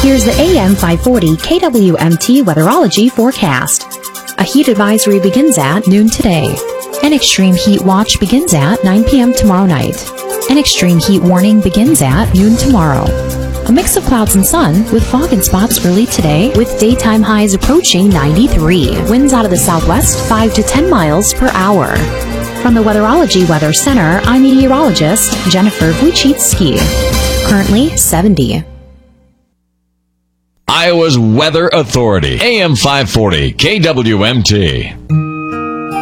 here's the AM 540 KWMT Weatherology forecast. A heat advisory begins at noon today. An extreme heat watch begins at 9 p.m. tomorrow night. An extreme heat warning begins at noon tomorrow. A mix of clouds and sun with fog and spots early today with daytime highs approaching 93. Winds out of the southwest 5 to 10 miles per hour. From the Weatherology Weather Center, I'm meteorologist Jennifer Wojcicki. Currently 70. Iowa's Weather Authority, AM 540, KWMT.